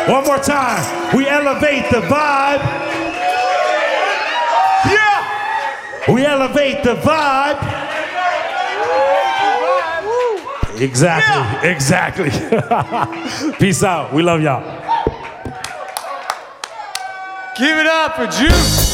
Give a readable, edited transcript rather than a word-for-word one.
One more time. We elevate the vibe. Yeah. We elevate the vibe. Exactly. Yeah. Exactly. Peace out. We love y'all. Give it up for Juice.